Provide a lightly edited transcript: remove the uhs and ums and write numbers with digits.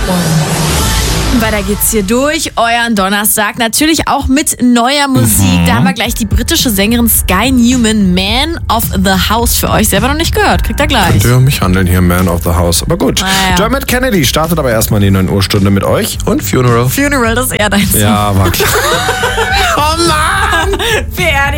Weiter geht's hier durch euren Donnerstag. Natürlich auch mit neuer Musik. Da haben wir gleich die britische Sängerin Sky Newman, Man of the House, für euch. Selber noch nicht gehört. Kriegt ihr gleich. Könnte ja mich handeln hier, Man of the House. Aber gut. Naja. Dermot Kennedy startet aber erstmal die 9 Uhr Stunde mit euch und Funeral. Funeral, das ist eher dein Song. Ja, war klar. Oh Mann! Beerdigung.